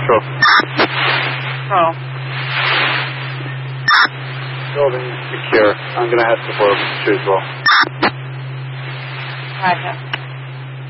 Control. Control. Building secure. I'm going to head to 402 as well. Roger.